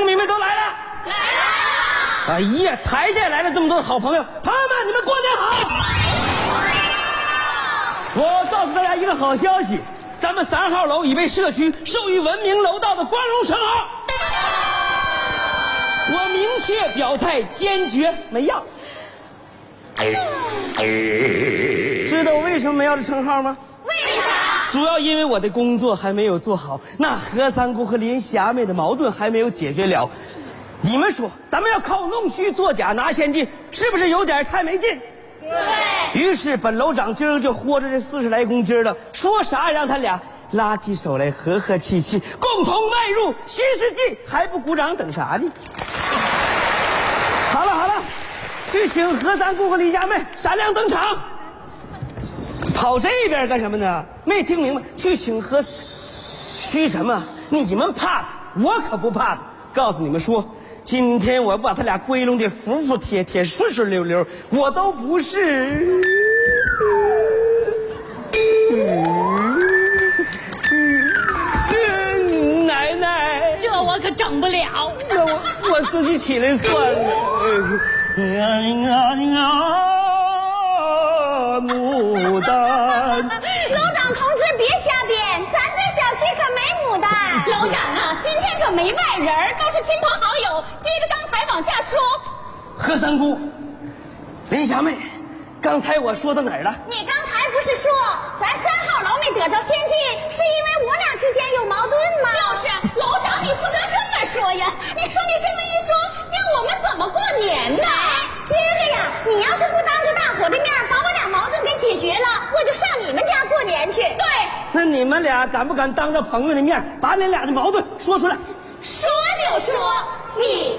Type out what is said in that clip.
妹妹都来了。 来了！ 哎呀，台下来了这么多的好朋友，朋友们，你们过年好！我告诉大家一个好消息，咱们3号楼已被社区授予文明楼道的光荣称号。我明确表态，坚决没要。知道为什么没要这称号吗？ 为啥？ 主要因为我的工作还没有做好，那何三姑和林霞妹的矛盾还没有解决了。你们说，咱们要靠弄虚作假拿现金，是不是有点太没劲？ 对。 于是本楼长今儿就豁着这40来公斤的，说啥让他俩拉起手来，和和气气，共同迈入新世纪，还不鼓掌等啥呢？好了好了，去请何三姑和李家妹闪亮登场。跑这边干什么呢？没听明白？去请何虚什么？你们怕他，我可不怕他。告诉你们说，今天我把他俩归拢的服服帖帖、顺顺溜溜，我都不是。奶奶， 这我可整不了。 那我自己起来算了。牡丹。 楼长同志别瞎编，咱这小区可没牡丹。 楼长啊，今天可没外人，都是亲朋好友。接着刚才往下说。 何三姑，林霞妹，刚才我说到哪儿了？ 你刚才不是说咱3号楼没得着现金，是因为我俩之间有矛盾吗？ 就是，楼长你不得这么说呀！你说你这么一说，叫我们怎么过年呢？ 今儿个呀，你要是不当着大伙的面把我俩矛盾给解决了，我就上你们家过年去。 对。 那你们俩敢不敢当着朋友的面把你俩的矛盾说出来？ 说就说，你